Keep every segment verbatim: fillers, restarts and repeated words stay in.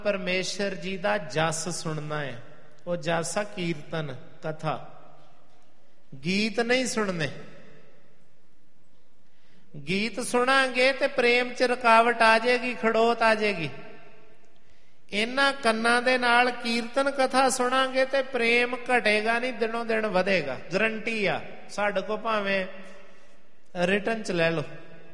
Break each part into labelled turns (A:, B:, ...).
A: ਪਰਮੇਸ਼ਰ ਜੀ ਦਾ ਜਸ ਸੁਣਨਾ ਹੈ। ਉਹ ਜਸ ਆ ਕੀਰਤਨ ਕਥਾ, ਗੀਤ ਨਹੀਂ ਸੁਣਨੇ। ਗੀਤ ਸੁਣਾਂਗੇ ਤੇ ਪ੍ਰੇਮ ਚ ਰੁਕਾਵਟ ਆ ਜਾਏਗੀ, ਖੜੋਤ ਆ ਜਾਏਗੀ। ਇਹਨਾਂ ਕੰਨਾਂ ਦੇ ਨਾਲ ਕੀਰਤਨ ਕਥਾ ਸੁਣਾਂਗੇ ਤੇ ਪ੍ਰੇਮ ਘਟੇਗਾ ਨਹੀਂ, ਦਿਨੋਂ ਦਿਨ ਵਧੇਗਾ, ਗਰੰਟੀ ਆ। ਸਾਡੇ ਕੋ ਭਾਵੇਂ ਰਿਟਨ ਚ ਲੈ ਲਓ।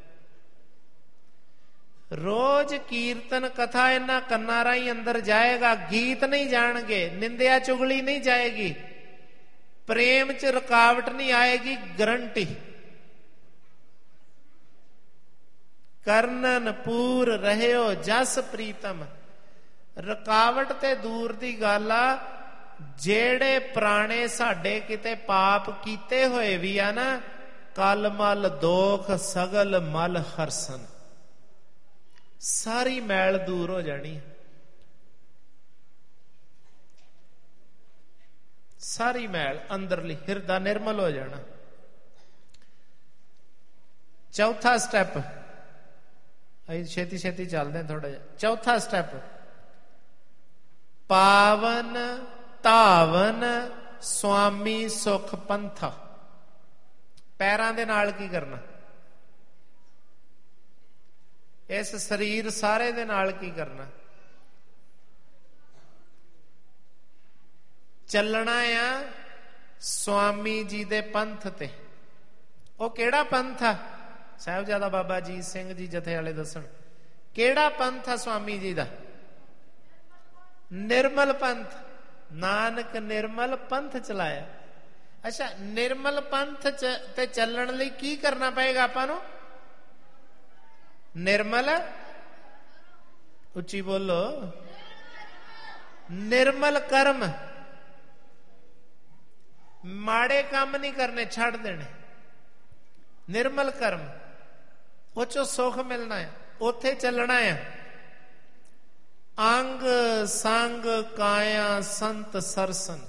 A: ਰੋਜ਼ ਕੀਰਤਨ ਕਥਾ ਇਹਨਾਂ ਕੰਨਾਂ ਰਾਹੀਂ ਅੰਦਰ ਜਾਏਗਾ, ਗੀਤ ਨਹੀਂ ਜਾਣਗੇ, ਨਿੰਦਿਆ ਚੁਗਲੀ ਨਹੀਂ ਜਾਏਗੀ, ਪ੍ਰੇਮ ਚ ਰੁਕਾਵਟ ਨਹੀਂ ਆਏਗੀ, ਗਰੰਟੀ। ਕਰਨਨ ਪੂਰ ਰਹਿਓ ਜਸ ਪ੍ਰੀਤਮ। ਰੁਕਾਵਟ ਤੇ ਦੂਰ ਦੀ ਗੱਲ ਆ, ਜਿਹੜੇ ਪੁਰਾਣੇ ਸਾਡੇ ਕਿਤੇ ਪਾਪ ਕੀਤੇ ਹੋਏ ਵੀ ਆ ਨਾ, ਕਲ ਮਲ ਦੋਖ ਸਗਲ ਮਲ ਹਰਸਨ, ਸਾਰੀ ਮੈਲ ਦੂਰ ਹੋ ਜਾਣੀ, ਸਾਰੀ ਮੈਲ ਅੰਦਰਲੀ, ਹਿਰਦਾ ਨਿਰਮਲ ਹੋ ਜਾਣਾ। ਚੌਥਾ ਸਟੈਪ, ਅਸੀਂ ਛੇਤੀ ਛੇਤੀ ਚੱਲਦੇ ਹਾਂ ਥੋੜਾ ਜਿਹਾ। ਚੌਥਾ ਸਟੈਪ, ਪਾਵਨ ਧਾਵਨ ਸੁਆਮੀ ਸੁਖ ਪੰਥਾ। ਪੈਰਾਂ ਦੇ ਨਾਲ ਕੀ ਕਰਨਾ? ਇਸ ਸਰੀਰ ਸਾਰੇ ਦੇ ਨਾਲ ਕੀ ਕਰਨਾ? ਚੱਲਣਾ ਆ ਸੁਆਮੀ ਜੀ ਦੇ ਪੰਥ ਤੇ। ਉਹ ਕਿਹੜਾ ਪੰਥ ਆ? ਸਾਹਿਬਜ਼ਾਦਾ ਬਾਬਾ ਅਜੀਤ ਸਿੰਘ ਜੀ ਜਥੇ ਵਾਲੇ ਦੱਸਣ ਕਿਹੜਾ ਪੰਥ ਆ ਸੁਆਮੀ ਜੀ ਦਾ? ਨਿਰਮਲ ਪੰਥ। ਨਾਨਕ ਨਿਰਮਲ ਪੰਥ ਚਲਾਇਆ। ਅੱਛਾ, ਨਿਰਮਲ ਪੰਥ ਚ ਤੇ ਚੱਲਣ ਲਈ ਕੀ ਕਰਨਾ ਪਏਗਾ ਆਪਾਂ ਨੂੰ? ਨਿਰਮਲ, ਉੱਚੀ ਬੋਲੋ, ਨਿਰਮਲ ਕਰਮ। ਮਾੜੇ ਕੰਮ ਨਹੀਂ ਕਰਨੇ, ਛੱਡ ਦੇਣੇ। ਨਿਰਮਲ ਕਰਮ, ਉਹ ਚੋਂ ਸੁੱਖ ਮਿਲਣਾ ਹੈ, ਉੱਥੇ ਚੱਲਣਾ ਹੈ। ਅੰਗ ਸੰਗ ਕਾਇਆ ਸੰਤ ਸਰਸਨ।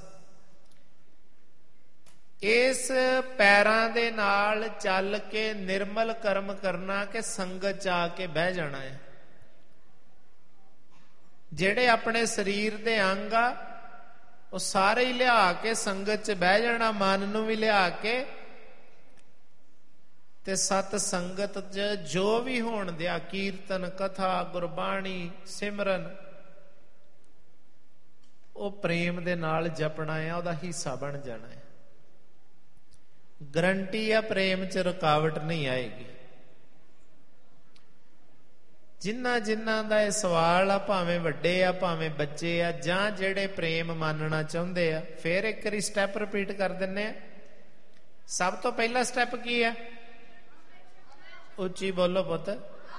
A: ਇਸ ਪੈਰਾਂ ਦੇ ਨਾਲ ਚੱਲ ਕੇ ਨਿਰਮਲ ਕਰਮ ਕਰਨਾ ਕਿ ਸੰਗਤ ਚ ਆ ਕੇ ਬਹਿ ਜਾਣਾ ਹੈ। ਜਿਹੜੇ ਆਪਣੇ ਸਰੀਰ ਦੇ ਅੰਗ ਆ ਉਹ ਸਾਰੇ ਹੀ ਲਿਆ ਕੇ ਸੰਗਤ ਚ ਬਹਿ ਜਾਣਾ, ਮਨ ਨੂੰ ਵੀ ਲਿਆ ਕੇ, ਤੇ ਸਤ ਸੰਗਤ ਚ ਜੋ ਵੀ ਹੋਣ ਦਿਆ, ਕੀਰਤਨ ਕਥਾ ਗੁਰਬਾਣੀ ਸਿਮਰਨ, ਉਹ ਪ੍ਰੇਮ ਦੇ ਨਾਲ ਜਪਣਾ ਹੈ, ਉਹਦਾ ਹਿੱਸਾ ਬਣ ਜਾਣਾ ਹੈ। ਗਰੰਟੀ ਆ ਪ੍ਰੇਮ ਚ ਰੁਕਾਵਟ ਨਹੀਂ ਆਏਗੀ। ਜਿਨ੍ਹਾਂ ਜਿਨ੍ਹਾਂ ਦਾ ਇਹ ਸਵਾਲ ਆ, ਭਾਵੇਂ ਵੱਡੇ ਆ ਭਾਵੇਂ ਬੱਚੇ ਆ, ਜਾਂ ਜਿਹੜੇ ਪ੍ਰੇਮ ਮੰਨਣਾ ਚਾਹੁੰਦੇ ਆ, ਫੇਰ ਇੱਕ ਵਾਰੀ ਸਟੈਪ ਰਿਪੀਟ ਕਰ ਦਿੰਨੇ ਆ। ਸਭ ਤੋਂ ਪਹਿਲਾ ਸਟੈਪ ਕੀ ਆ? ਉੱਚੀ ਬੋਲੋ ਪੁੱਤ।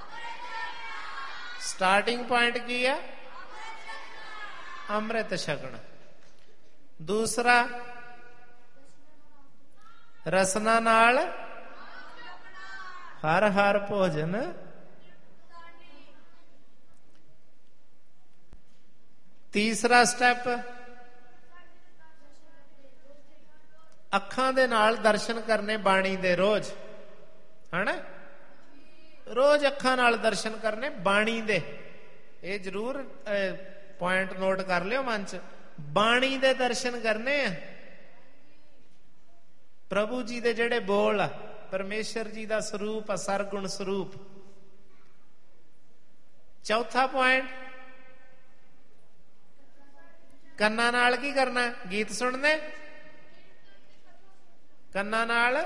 A: ਸਟਾਰਟਿੰਗ ਪੁਆਇੰਟ ਕੀ ਆ? ਅੰਮ੍ਰਿਤ ਛਕਣਾ। ਦੂਸਰਾ, ਰਸਨਾ ਨਾਲ ਹਰ ਹਰ ਭੋਜਨ। ਤੀਸਰਾ ਸਟੈਪ, ਅੱਖਾਂ ਦੇ ਨਾਲ ਦਰਸ਼ਨ ਕਰਨੇ ਬਾਣੀ ਦੇ ਰੋਜ਼, ਹਨਾ? ਰੋਜ਼ ਅੱਖਾਂ ਨਾਲ ਦਰਸ਼ਨ ਕਰਨੇ ਬਾਣੀ ਦੇ। ਇਹ ਜ਼ਰੂਰ ਪੁਆਇੰਟ ਨੋਟ ਕਰ ਲਿਓ ਮਨ ਚ। ਬਾਣੀ ਦੇ ਦਰਸ਼ਨ ਕਰਨੇ ਆ, ਪ੍ਰਭੂ ਜੀ ਦੇ ਜਿਹੜੇ ਬੋਲ ਆ, ਪਰਮੇਸ਼ਰ ਜੀ ਦਾ ਸਰੂਪ ਆ, ਸਰਗੁਣ ਸਰੂਪ। ਚੌਥਾ ਪੁਆਇੰਟ, ਕੰਨਾਂ ਨਾਲ ਕੀ ਕਰਨਾ? ਗੀਤ ਸੁਣਨੇ। ਕੰਨਾਂ ਨਾਲ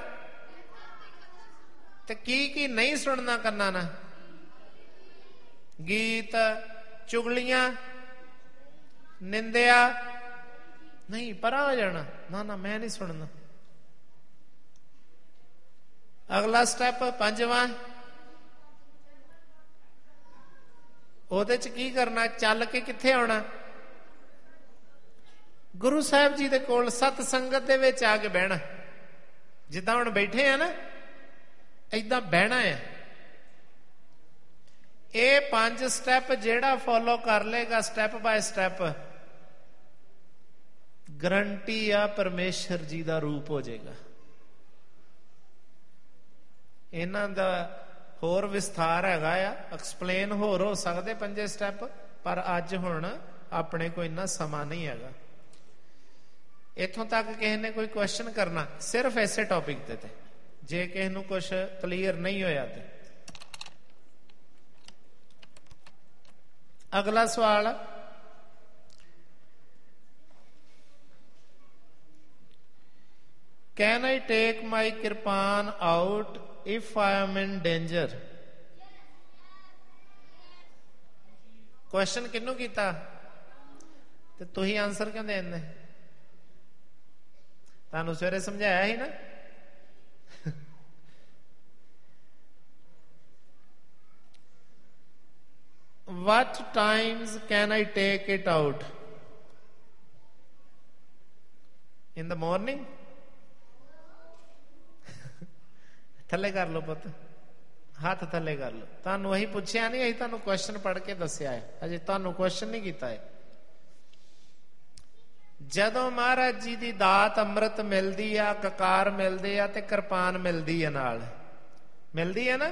A: ਤੇ ਕੀ ਕੀ ਨਹੀਂ ਸੁਣਨਾ ਕੰਨਾਂ ਨਾਲ? ਗੀਤ, ਚੁਗਲੀਆਂ, ਨਿੰਦਿਆ ਨਹੀਂ, ਪਰਾਂ ਹੋ ਜਾਣਾ। ਨਾ ਨਾ, ਮੈਂ ਨਹੀਂ ਸੁਣਨਾ। ਅਗਲਾ ਸਟੈਪ, ਪੰਜਵਾਂ, ਉਹਦੇ ਚ ਕੀ ਕਰਨਾ? ਚੱਲ ਕੇ ਕਿੱਥੇ ਆਉਣਾ? ਗੁਰੂ ਸਾਹਿਬ ਜੀ ਦੇ ਕੋਲ, ਸਤ ਸੰਗਤ ਦੇ ਵਿੱਚ ਆ ਕੇ ਬਹਿਣਾ। ਜਿੱਦਾਂ ਹੁਣ ਬੈਠੇ ਆ ਨਾ, ਏਦਾਂ ਬਹਿਣਾ ਹੈ। ਇਹ ਪੰਜ ਸਟੈਪ ਜਿਹੜਾ ਫੋਲੋ ਕਰ ਲੇਗਾ ਸਟੈਪ ਬਾਏ ਸਟੈਪ, ਗਰੰਟੀ ਆ ਪਰਮੇਸ਼ਰ ਜੀ ਦਾ ਰੂਪ ਹੋ ਜਾਏਗਾ। ਇਹਨਾਂ ਦਾ ਹੋਰ ਵਿਸਥਾਰ ਹੈਗਾ ਆ, ਐਕਸਪਲੇਨ ਹੋਰ ਹੋ ਸਕਦੇ ਪੰਜੇ ਸਟੈਪ, पर अज हुण अपने को इन्ना समा नहीं हैगा। इत्थों तक किसी ने कोई क्वेश्चन करना सिर्फ इसे टॉपिक ते, जे किसी नूं कुछ क्लीयर नहीं होया ते। अगला सवाल, can I take my Kirpan out if I am in danger? Question किन्नू कीता ते तुही आंसर क्यों देंदे? तानू सवेरे समझाया ही ना। What times can I take it out? In the morning? थले कर लो पुत, हाथ थले कर लो। तानू वही पूछया नहीं, अही तानू क्वेश्चन पढ़ के दसिया है, अजे तानू क्वेश्चन नहीं किया है। जदों महाराज जी दी दात अमृत मिलदी आ, ककार मिलदे आ ते कृपान मिलदी है, नाल मिलदी है ना।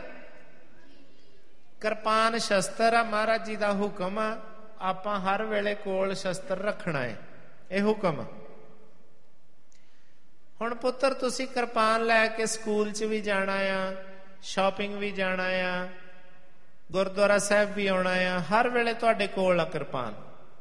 A: कृपान शस्त्र आ, महाराज जी दा हुक्म आ, आपां हर वेले कोल शस्त्र रखना है, यह हुक्म। हुण पुत्र तुसी कृपान लैके स्कूल च भी जाना आ, शॉपिंग भी जाना आ, गुरुद्वारा साहब भी आना आ, हर वेले तुहाडे कोल आ कृपान।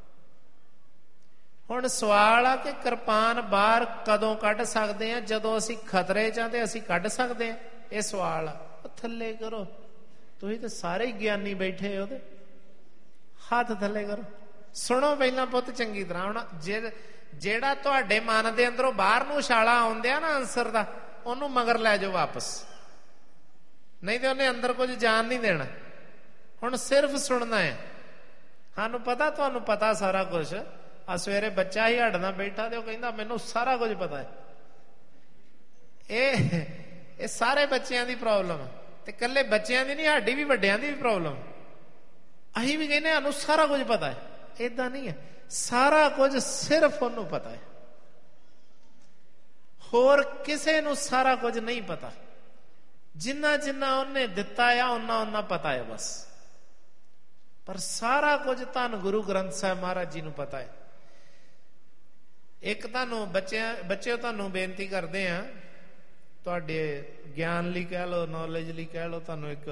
A: हुण सवाल आ कि कृपान बाहर कदों कढ सकते हैं? जदों असीं खतरे च ते असीं कढ सकते हैं, यह सवाल आ। थल्ले करो, तुसीं तो सारे ही ज्ञानी बैठे हो, हाथ थल्ले करो। सुनो पहला पुत चंगी तरह। हुण जे जेड़ा तुहाडे मन दे अंदरों बाहर नूं उछाला आउंदे आ ना आंसर दा, ओनू मगर लै जाओ वापस, नहीं तो उन्हें अंदर कुछ जान नहीं देना। हुण सिर्फ सुनना है। सानू पता, तुहानू पता सारा कुछ। आ सवेरे बच्चा ही हट नाल बैठा ते ओह कहंदा मैनू सारा कुछ पता है। ये सारे बच्चों की प्रॉब्लम है, ते कल्ले बच्चों की नहीं, साडी भी वड्डियां दी भी प्रॉब्लम। असीं भी कहने सानू सारा कुछ पता है, इदां नहीं है। सारा कुछ सिर्फ उन्होंने पता है, होर किसे नूं सारा कुछ नहीं पता। जिन्ना जिन्ना उन्हें दिता है उन्ना उन्ना पता है बस। पर सारा कुछ धन गुरु ग्रंथ साहिब महाराज जी नूं पता है। एक तुहानू बच्चे बच्चे तुहानू बेनती करते हैं, तुहाडे ज्ञान लई कह लो, नॉलेज लई कह लो, तुहानू एक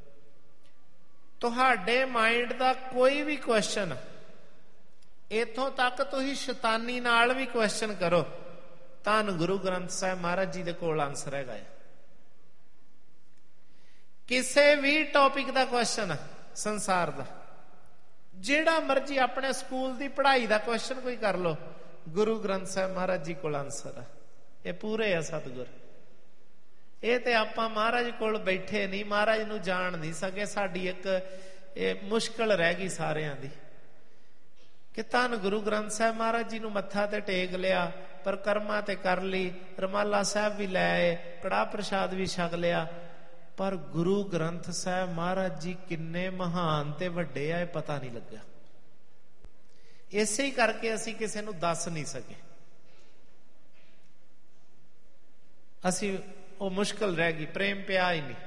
A: तुहाडे माइंड दा कोई भी क्वेश्चन, इथों तक तुसीं शैतानी नाल भी क्वेश्चन करो, धन गुरु ग्रंथ साहिब महाराज जी दे कोल आंसर हैगा है। किसे भी टॉपिक दा क्वेश्चन संसार दा, जेड़ा मर्जी अपने स्कूल दी पढ़ाई दा क्वेश्चन कोई कर लो, गुरु ग्रंथ साहिब महाराज जी कोल आंसर है। ये पूरे है सतगुर। ये ते आपां महाराज कोल बैठे नहीं, महाराज नूं जान नहीं सके। साडी एक ये मुश्किल रह गई सारियां दी कि धन गुरु ग्रंथ साहिब महाराज जी नूं मत्था ते टेक लिया, परिक्रमा ते कर ली, रमाला साहिब भी लै आए, कड़ाह प्रसाद भी छक लिया, पर गुरु ग्रंथ साहिब महाराज जी किन्ने महान ते वड्डे आए पता नहीं लगा। इसे ही करके असी किसी नूं दस नहीं सके। असी वो मुश्किल रह गई, प्रेम पिया ही नहीं।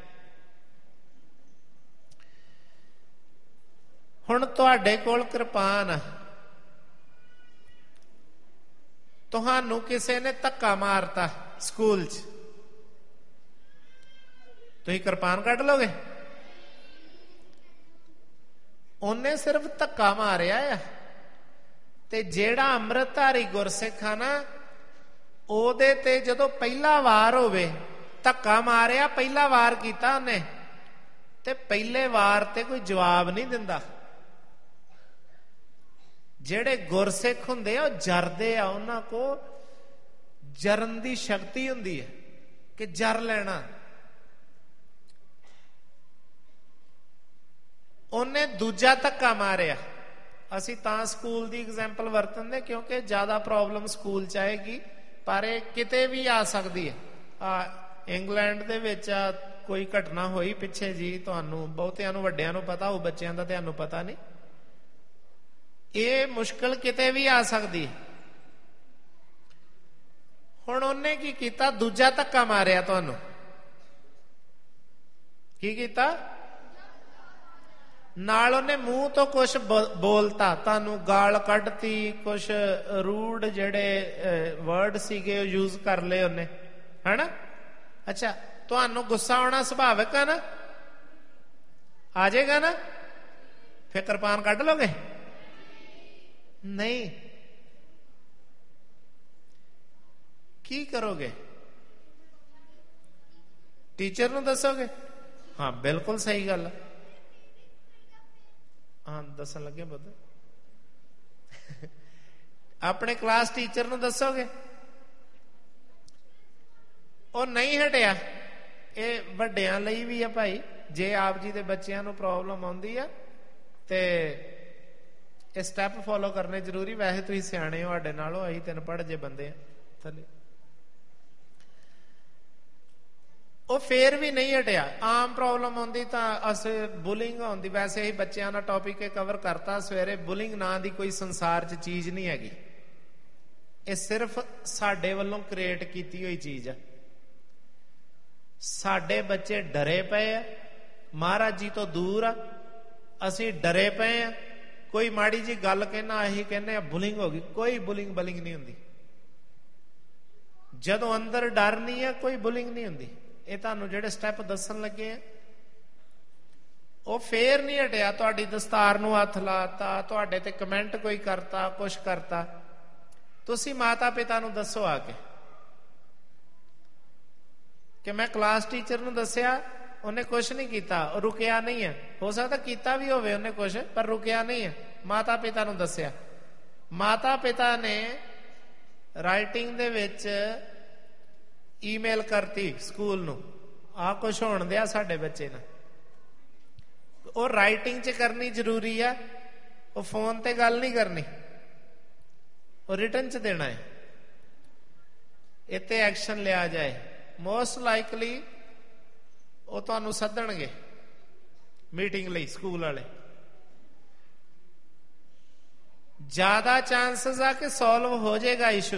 A: हुण तुहाडे कोल कृपान, तुहानू किसी ने धक्का मारता स्कूल च, तुसीं कृपान कढ लोगे? उन्हें सिर्फ धक्का मारिया है। ते जेड़ा अमृतधारी गुरसिख आ ना, ओदे ते जदों पहला वार होवे, धक्का मारिया पहला वार कीता उन्हें, ते पहले वार ते कोई जवाब नहीं दिंदा। जेड़े गुरसिख हुंदे आ जरदे आ, उन्हां को जरन दी शक्ति हुंदी है कि जर लेना। उन्हें दूजा धक्का मारिया। असी तां स्कूल दी एग्जाम्पल वरतन क्योंकि ज्यादा प्रॉब्लम स्कूल च आएगी, पर किते भी आ सकती है। आ इंग्लैंड दे विच कोई घटना हुई पिछे जी, तुहानू बहुतियां नू वड्डियां नू पता हो, बच्चियां दा तुहानू पता नहीं। ये मुश्किल किते भी आ सकती है। हुण उन्हें की कीता, दूजा धक्का मारिया। तुहानू की कीता? ਨਾਲ ਉਹਨੇ ਮੂੰਹ ਤੋਂ ਕੁਝ ਬੋਲਤਾ, ਤੁਹਾਨੂੰ ਗਾਲ ਕੱਢਤੀ, ਕੁਝ ਰੂਡ ਜਿਹੜੇ ਵਰਡ ਸੀਗੇ ਉਹ ਯੂਜ਼ ਕਰ ਲਏ ਉਹਨੇ, ਹੈਨਾ। ਅੱਛਾ, ਤੁਹਾਨੂੰ ਗੁੱਸਾ ਆਉਣਾ ਸੁਭਾਵਿਕ ਆ ਨਾ, ਆ ਜਾਏਗਾ ਨਾ, ਫਿਰ ਕਿਰਪਾਨ ਕੱਢ ਲੋਗੇ? ਨਹੀਂ। ਕੀ ਕਰੋਗੇ? ਟੀਚਰ ਨੂੰ ਦੱਸੋਗੇ? ਹਾਂ, ਬਿਲਕੁਲ ਸਹੀ ਗੱਲ। ਹਾਂ, ਦੱਸਣ ਲੱਗੇ ਬੁੱਧ। ਆਪਣੇ ਕਲਾਸ ਟੀਚਰ ਨੂੰ ਦੱਸੋਗੇ? ਉਹ ਨਹੀਂ ਹਟਿਆ। ਇਹ ਵੱਡਿਆਂ ਲਈ ਵੀ ਆ ਭਾਈ, ਜੇ ਆਪ ਜੀ ਦੇ ਬੱਚਿਆਂ ਨੂੰ ਪ੍ਰੋਬਲਮ ਆਉਂਦੀ ਆ ਤੇ ਇਹ ਸਟੈਪ ਫੋਲੋ ਕਰਨੇ ਜ਼ਰੂਰੀ। ਵੈਸੇ ਤੁਸੀਂ ਸਿਆਣੇ ਹੋ, ਸਾਡੇ ਨਾਲੋਂ ਅਸੀਂ ਤਿੰਨ ਪੜ੍ਹ ਜੇ ਬੰਦੇ ਆ ਥੱਲੇ। ਉਹ ਫੇਰ ਵੀ ਨਹੀਂ ਹਟਿਆ। ਆਮ ਪ੍ਰੋਬਲਮ ਆਉਂਦੀ ਤਾਂ ਅਸੀਂ ਬੁਲਿੰਗ ਆਉਂਦੀ, ਵੈਸੇ ਹੀ ਬੱਚਿਆਂ ਦਾ ਟੌਪਿਕ ਇਹ ਕਵਰ ਕਰਤਾ ਸਵੇਰੇ। ਬੁਲਿੰਗ ਨਾਂ ਦੀ ਕੋਈ ਸੰਸਾਰ 'ਚ ਚੀਜ਼ ਨਹੀਂ ਹੈਗੀ, ਇਹ ਸਿਰਫ ਸਾਡੇ ਵੱਲੋਂ ਕ੍ਰੀਏਟ ਕੀਤੀ ਹੋਈ ਚੀਜ਼ ਆ। ਸਾਡੇ ਬੱਚੇ ਡਰੇ ਪਏ ਆ, ਮਹਾਰਾਜ ਜੀ ਤੋਂ ਦੂਰ ਆ, ਅਸੀਂ ਡਰੇ ਪਏ ਆ। ਕੋਈ ਮਾੜੀ ਜੀ ਗੱਲ ਕਹਿਣਾ ਅਸੀਂ ਕਹਿੰਦੇ ਆ ਬੁਲਿੰਗ ਹੋ ਗਈ। ਕੋਈ ਬੁਲਿੰਗ ਬਲਿੰਗ ਨਹੀਂ ਹੁੰਦੀ। ਜਦੋਂ ਅੰਦਰ ਡਰ ਨਹੀਂ ਆ, ਕੋਈ ਬੁਲਿੰਗ ਨਹੀਂ ਹੁੰਦੀ। ਇਹ ਤੁਹਾਨੂੰ ਜਿਹੜੇ ਸਟੈਪ ਦੱਸਣ ਲੱਗੇ ਆ, ਉਹ ਫੇਰ ਨਹੀਂ ਹਟਿਆ। ਤੁਹਾਡੀ ਦਸਤਾਰ ਨੂੰ ਹੱਥ ਲਾਤਾ, ਤੁਹਾਡੇ ਤੇ ਕਮੈਂਟ ਕੋਈ ਕਰਤਾ, ਕੁਛ ਕਰਤਾ, ਤੁਸੀਂ ਮਾਤਾ ਪਿਤਾ ਨੂੰ ਦੱਸੋ ਆ ਕੇ ਕਿ ਮੈਂ ਕਲਾਸ ਟੀਚਰ ਨੂੰ ਦੱਸਿਆ, ਉਹਨੇ ਕੁਛ ਨਹੀਂ ਕੀਤਾ, ਉਹ ਰੁਕਿਆ ਨਹੀਂ ਹੈ। ਹੋ ਸਕਦਾ ਕੀਤਾ ਵੀ ਹੋਵੇ ਉਹਨੇ ਕੁਛ, ਪਰ ਰੁਕਿਆ ਨਹੀਂ ਹੈ। ਮਾਤਾ ਪਿਤਾ ਨੂੰ ਦੱਸਿਆ, ਮਾਤਾ ਪਿਤਾ ਨੇ ਰਾਈਟਿੰਗ ਦੇ ਵਿੱਚ ਈਮੇਲ ਕਰਤੀ ਸਕੂਲ ਨੂੰ, ਆਹ ਕੁਛ ਹੋਣ ਦਿਆ ਸਾਡੇ ਬੱਚੇ ਨਾਲ। ਉਹ ਰਾਈਟਿੰਗ 'ਚ ਕਰਨੀ ਜ਼ਰੂਰੀ ਆ, ਉਹ ਫੋਨ ਤੇ ਗੱਲ ਨਹੀਂ ਕਰਨੀ, ਉਹ ਰਿਟਨ 'ਚ ਦੇਣਾ ਹੈ। ਇੱਥੇ ਐਕਸ਼ਨ ਲਿਆ ਜਾਏ। ਮੋਸਟ ਲਾਈਕਲੀ ਉਹ ਤੁਹਾਨੂੰ ਸੱਦਣਗੇ ਮੀਟਿੰਗ ਲਈ ਸਕੂਲ ਵਾਲੇ। ਜ਼ਿਆਦਾ ਚਾਂਸਸ ਆ ਕਿ ਸੋਲਵ ਹੋ ਜਾਏਗਾ ਇਸ਼ੂ,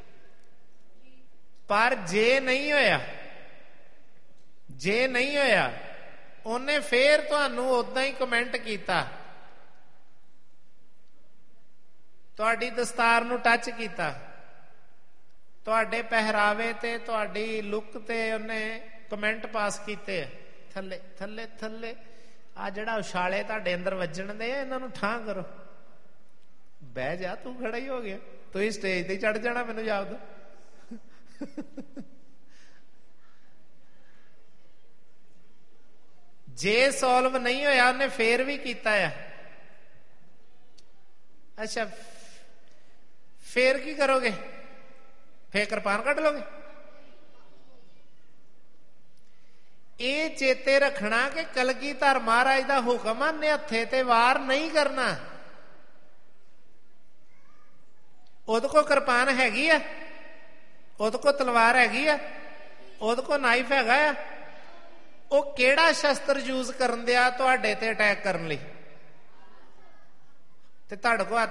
A: ਪਰ ਜੇ ਨਹੀਂ ਹੋਇਆ, ਜੇ ਨਹੀਂ ਹੋਇਆ, ਉਹਨੇ ਫੇਰ ਤੁਹਾਨੂੰ ਉਦਾਂ ਹੀ ਕਮੈਂਟ ਕੀਤਾ, ਤੁਹਾਡੀ ਦਸਤਾਰ ਨੂੰ ਟੱਚ ਕੀਤਾ, ਤੁਹਾਡੇ ਪਹਿਰਾਵੇ ਤੇ, ਤੁਹਾਡੀ ਲੁੱਕ ਤੇ ਉਹਨੇ ਕਮੈਂਟ ਪਾਸ ਕੀਤੇ ਥੱਲੇ ਥੱਲੇ ਥੱਲੇ। ਆ ਜਿਹੜਾ ਉਛਾਲੇ ਤੁਹਾਡੇ ਅੰਦਰ ਵੱਜਣ ਦੇ ਆ, ਇਹਨਾਂ ਨੂੰ ਠਾਂ ਕਰੋ। ਬਹਿ ਜਾ, ਤੂੰ ਖੜਾ ਹੀ ਹੋ ਗਿਆ, ਤੁਸੀਂ ਸਟੇਜ ਤੇ ਚੜ ਜਾਣਾ, ਮੈਨੂੰ ਯਾਦ। ਜੇ ਸੋਲਵ ਨਹੀਂ ਹੋਇਆ, ਉਹਨੇ ਫੇਰ ਵੀ ਕੀਤਾ ਆ। ਅੱਛਾ, ਫੇਰ ਕੀ ਕਰੋਗੇ? ਫੇਰ ਕਿਰਪਾਨ ਕੱਢ ਲੋਗੇ? ਇਹ ਚੇਤੇ ਰੱਖਣਾ ਕਿ ਕਲਗੀਧਰ ਮਹਾਰਾਜ ਦਾ ਹੁਕਮ ਆ, ਨਿਹੱਥੇ ਤੇ ਵਾਰ ਨਹੀਂ ਕਰਨਾ। ਉਹਦੇ ਕੋਲ ਕਿਰਪਾਨ ਹੈਗੀ ਆ, ਉਹਦੇ ਕੋਲ ਤਲਵਾਰ ਹੈਗੀ ਆ, ਉਹਦੇ ਕੋਲ ਨਾਈਫ ਹੈਗਾ ਆ। ਉਹ ਕਿਹੜਾ ਸ਼ਸਤਰ ਯੂਜ਼ ਕਰਨ ਦਿਆ ਤੁਹਾਡੇ ਤੇ ਅਟੈਕ ਕਰਨ ਲਈ? ਤੇ ਤੁਹਾਡੇ ਕੋਲ